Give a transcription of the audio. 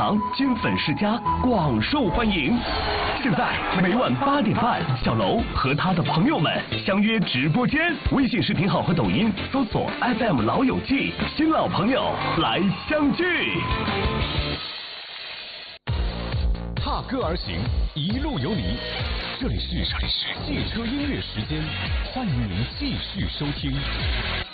长均粉世家广受欢迎。现在每晚8点半，小楼和他的朋友们相约直播间，微信视频号和抖音搜索 FM 老友记，新老朋友来相聚。 踏歌而行，一路有你。这里是汽车音乐时间，欢迎您继续收听。